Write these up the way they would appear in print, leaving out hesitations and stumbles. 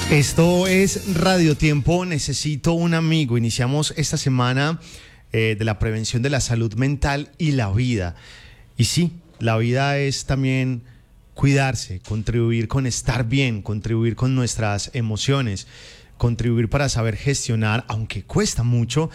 Esto es Radio Tiempo, Necesito un Amigo. Iniciamos esta semana de la prevención de la salud mental y la vida. Y sí, la vida es también cuidarse, contribuir con estar bien, contribuir con nuestras emociones, contribuir para saber gestionar, aunque cuesta mucho,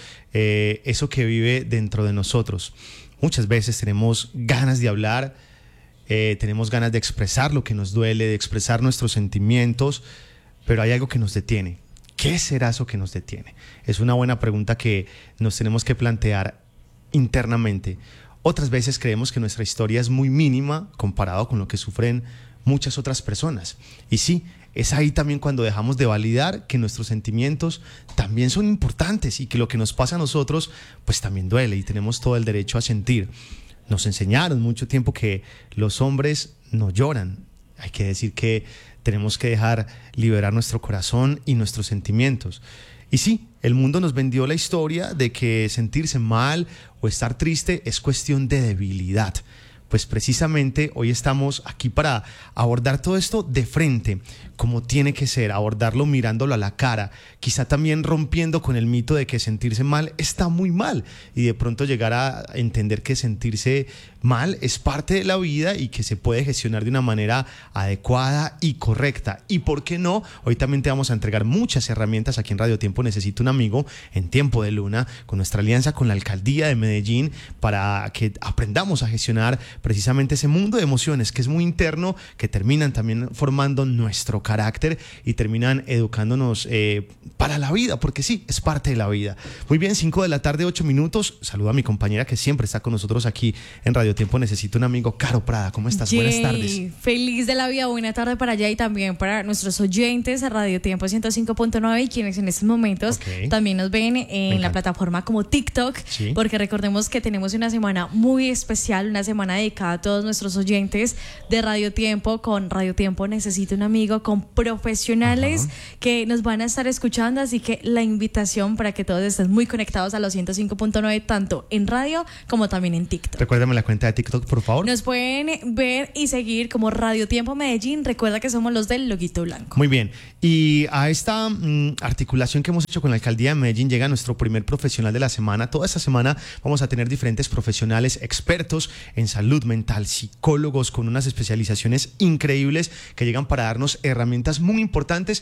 eso que vive dentro de nosotros. Muchas veces tenemos ganas de hablar, tenemos ganas de expresar lo que nos duele, de expresar nuestros sentimientos, pero hay algo que nos detiene. ¿Qué será eso que nos detiene? Es una buena pregunta que nos tenemos que plantear internamente. Otras veces creemos que nuestra historia es muy mínima comparado con lo que sufren muchas otras personas. Y sí, es ahí también cuando dejamos de validar que nuestros sentimientos también son importantes y que lo que nos pasa a nosotros pues también duele y tenemos todo el derecho a sentir. Nos enseñaron mucho tiempo que los hombres no lloran. Hay que decir que tenemos que dejar liberar nuestro corazón y nuestros sentimientos. Y sí, el mundo nos vendió la historia de que sentirse mal o estar triste es cuestión de debilidad. Pues precisamente hoy estamos aquí para abordar todo esto de frente, como tiene que ser, abordarlo mirándolo a la cara, quizá también rompiendo con el mito de que sentirse mal está muy mal y de pronto llegar a entender que sentirse mal es parte de la vida y que se puede gestionar de una manera adecuada y correcta. Y por qué no, hoy también te vamos a entregar muchas herramientas aquí en Radio Tiempo Necesito un Amigo, en Tiempo de Luna, con nuestra alianza con la Alcaldía de Medellín, para que aprendamos a gestionar precisamente ese mundo de emociones que es muy interno, que terminan también formando nuestro carácter y terminan educándonos para la vida, porque sí, es parte de la vida. Muy bien, 5 de la tarde, 8 minutos. Saludo a mi compañera que siempre está con nosotros aquí en Radio Tiempo Necesito un Amigo, Caro Prada. ¿Cómo estás? Buenas tardes. Feliz de la vida, buena tarde para allá y también para nuestros oyentes a Radio Tiempo 105.9 y quienes en estos momentos también nos ven en la plataforma como TikTok, sí, porque recordemos que tenemos una semana muy especial, una semana dedicada a todos nuestros oyentes de Radio Tiempo, con Radio Tiempo Necesito un Amigo, con profesionales que nos van a estar escuchando, así que la invitación para que todos estén muy conectados a los 105.9, tanto en radio como también en TikTok. Recuérdame la cuenta de TikTok, por favor. Nos pueden ver y seguir como Radio Tiempo Medellín. Recuerda que somos los del loguito blanco. Muy bien. Y a esta articulación que hemos hecho con la Alcaldía de Medellín llega nuestro primer profesional de la semana. Toda esta semana vamos a tener diferentes profesionales expertos en salud mental, psicólogos con unas especializaciones increíbles que llegan para darnos herramientas muy importantes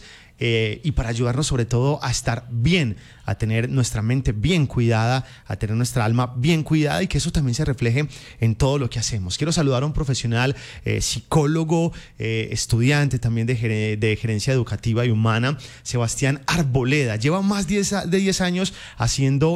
y para ayudarnos sobre todo a estar bien, a tener nuestra mente bien cuidada, a tener nuestra alma bien cuidada y que eso también se refleje en todo lo que hacemos. Quiero saludar a un profesional psicólogo, estudiante también de gerencia educativa y humana, Sebastián Arboleda. Lleva más de 10 años haciendo